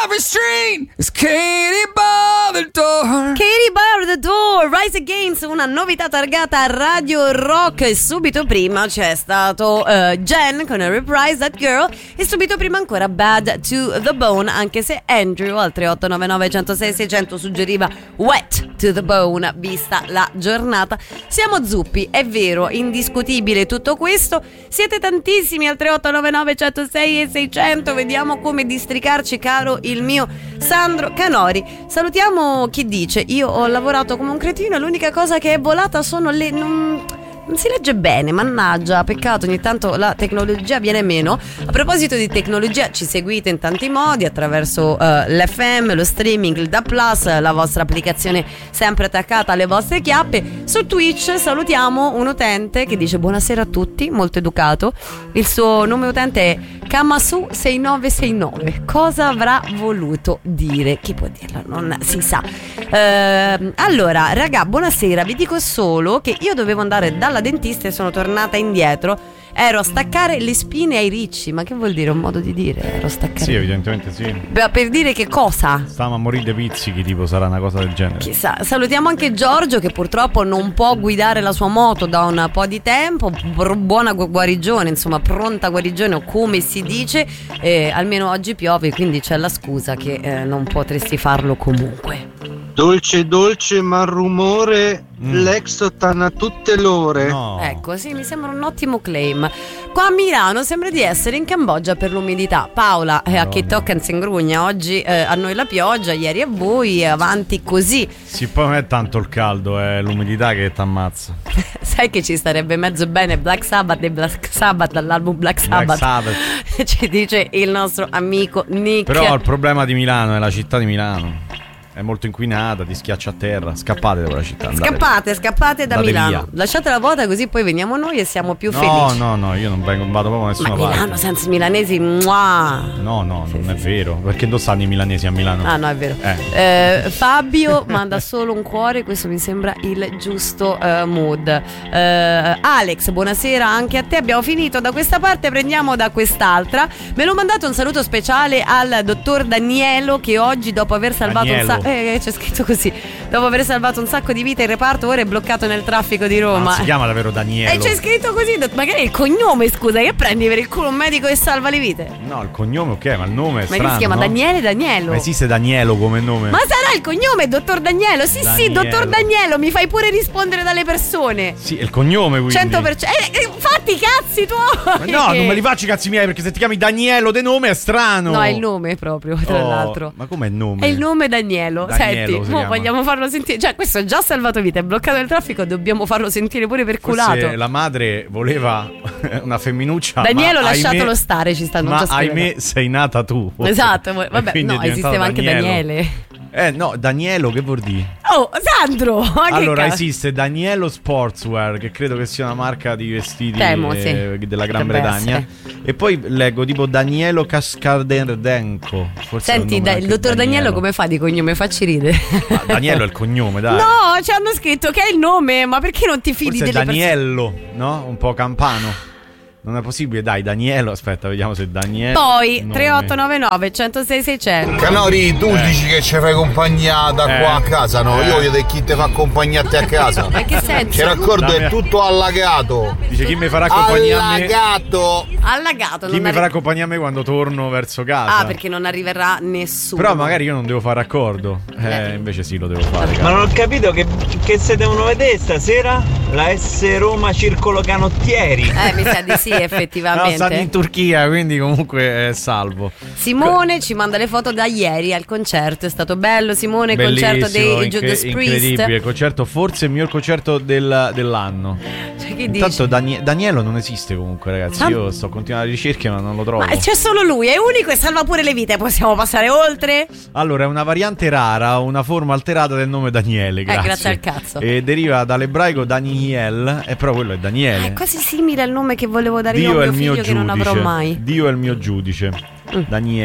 Every street is Katie bar the door. Katie bar the door, Rise Against, una novità targata a Radio Rock. E subito prima c'è stato Jen con Reprise That Girl. E subito prima ancora Bad to the Bone, anche se Andrew al 3899 106 600 suggeriva Wet to the Bone, vista la giornata. Siamo zuppi, è vero, indiscutibile tutto questo. Siete tantissimi al 3899 106 e 600. Vediamo come districarci, caro il mio Sandro Canori. Salutiamo chi dice: io ho lavorato come un cretino e l'unica cosa che è volata sono le... Non si legge bene, mannaggia, peccato, ogni tanto la tecnologia viene meno. A proposito di tecnologia, ci seguite in tanti modi, attraverso l'FM, lo streaming, il DAB+, la vostra applicazione sempre attaccata alle vostre chiappe. Su Twitch salutiamo un utente che dice buonasera a tutti, molto educato. Il suo nome utente è Kamasu6969. Cosa avrà voluto dire? Chi può dirlo? Non si sa. Allora, raga, buonasera, vi dico solo che io dovevo andare dalla dentista e sono tornata indietro. Ero a staccare le spine ai ricci. Ma che vuol dire? Un modo di dire? Ero a staccare. Sì, evidentemente sì. Per dire che cosa? Stavamo a morire dei pizzichi, tipo, sarà una cosa del genere. Chissà. Salutiamo anche Giorgio, che purtroppo non può guidare la sua moto da un po' di tempo. Buona guarigione, insomma, pronta guarigione, o come si dice. Almeno oggi piove, quindi c'è la scusa che non potresti farlo comunque. Dolce dolce ma rumore, l'Exotan a tutte l'ore. No. Ecco, sì, mi sembra un ottimo claim. Qua a Milano sembra di essere in Cambogia per l'umidità. Paola, a che tocca si ingrugna. Oggi a noi la pioggia, ieri a voi, avanti così. Sì, poi non è tanto il caldo, è l'umidità che t'ammazza. Sai che ci starebbe mezzo bene Black Sabbath e Black Sabbath dall'album Black Sabbath. Ci dice il nostro amico Nick. Però il problema di Milano è la città di Milano. È molto inquinata, ti schiaccia a terra. Scappate da quella città. Scappate da Milano. Via. Lasciatela vuota, così poi veniamo noi e siamo più felici. No, io non vado proprio da nessuna parte. Milano senza i milanesi, mua. No, non è vero. Perché non stanno i milanesi a Milano? Ah, no, è vero. Fabio manda solo un cuore, questo mi sembra il giusto mood. Alex, buonasera anche a te. Abbiamo finito da questa parte, prendiamo da quest'altra. Me l'ho mandato un saluto speciale al dottor Danielo, che oggi, dopo aver salvato c'è scritto così: dopo aver salvato un sacco di vite, il reparto ora è bloccato nel traffico di Roma. Non si chiama davvero Danielo. E c'è scritto così, magari è il cognome, scusa, che prendi per il culo un medico che salva le vite? No, il cognome ok, ma il nome è strano. Ma si chiama, no? Danielo. Ma esiste Danielo come nome? Ma sarà il cognome, dottor Danielo? Sì, dottor Danielo, mi fai pure rispondere dalle persone. Sì, è il cognome, quindi 100%. Fatti i cazzi tuoi. Ma no, non me li faccio i cazzi miei, perché se ti chiami Danielo de nome è strano. No, è il nome proprio, tra l'altro. Ma com'è il nome? È il nome Danielo. Senti, vogliamo farlo sentire. Cioè, questo è già salvato vita, è bloccato nel traffico, dobbiamo farlo sentire pure per culato. Forse la madre voleva una femminuccia. Danielo, lasciatelo stare, ci stanno già scrivendo. Ma ahimè sei nata tu. Esatto, vabbè, no, esisteva anche Daniele. No, Danielo che vuol dire? Oh, Sandro! Allora esiste Danielo Sportswear, che credo che sia una marca di vestiti della Gran Bretagna. E poi leggo tipo Danielo Cascaderdenco. Senti, il dottor Danielo come fa di cognome? Facci ridere. Danielo è il cognome, dai. No, ci hanno scritto che è il nome, ma perché non ti fidi forse delle Daniello, no? Un po' campano. Non è possibile, dai, Danielo. Aspetta, vediamo se Danielo. Poi 3899 106 600. Canori, tu dici che ci fai compagnia da qua a casa, no? Io voglio che chi ti fa compagnia a te a casa. Ma che senso? Ci raccordo, è tutto allagato. Dice chi mi farà compagnia a me. Allagato. Chi mi farà compagnia a me quando torno verso casa? Ah, perché non arriverà nessuno. Però magari io non devo fare raccordo. Invece sì, lo devo fare. Ma non ho capito che se devono vedere stasera la S Roma Circolo Canottieri. Mi sa di sì, effettivamente. No, stanno in Turchia, quindi comunque è salvo. Simone ci manda le foto da ieri al concerto. È stato bello, Simone. Bellissimo, concerto dei Judas Priest. Incredibile, concerto, forse il miglior concerto dell'anno. Cioè, che intanto Danielo non esiste comunque, ragazzi. Io sto continuando le ricerche ma non lo trovo. Ma c'è solo lui, è unico e salva pure le vite. Possiamo passare oltre? Allora, è una variante rara, una forma alterata del nome Daniele. Grazie al cazzo. E deriva dall'ebraico Daniel, e però quello è Daniele. È quasi simile al nome che volevo dare io a mio figlio, che non avrò mai. Dio è il mio giudice. Danielo.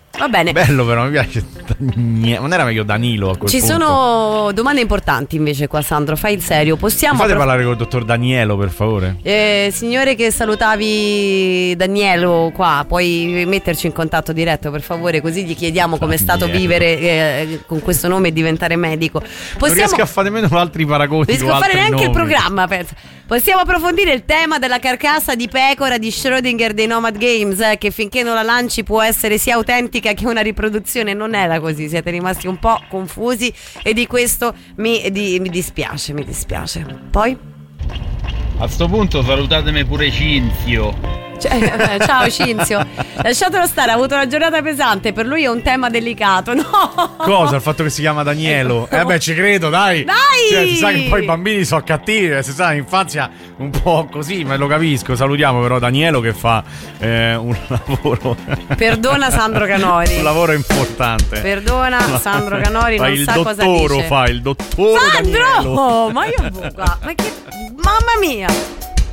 Va bene. Bello però, mi piace. Non era meglio Danilo a quel Ci punto? sono domande importanti invece qua, Sandro, fai il serio. Possiamo fate parlare col dottor Danielo, per favore? Signore che salutavi, Danielo, qua puoi metterci in contatto diretto per favore, così gli chiediamo com'è stato vivere con questo nome e diventare medico. Non riesco a fare nemmeno altri paragoni. Non riesco a fare neanche il programma, penso. Possiamo approfondire il tema della carcassa di pecora di Schrödinger dei Nomad Games, che finché non la lanci può essere sia autentica che una riproduzione. Non era così, siete rimasti un po' confusi e di questo mi dispiace. Poi? A sto punto salutatemi pure Cinzio. Ciao Cinzio, lasciatelo stare, ha avuto una giornata pesante, per lui è un tema delicato. No. Cosa? Il fatto che si chiama Danielo? Beh, ci credo, dai. Cioè, si sa che poi i bambini sono cattivi, si sa, l'infanzia un po' così, ma lo capisco. Salutiamo però Danielo che fa un lavoro. Perdona Sandro Canori. Un lavoro importante. Perdona Sandro Canori, non sa cosa dice. Fa il dottore Sandro! Danielo. Ma io ma che mamma mia!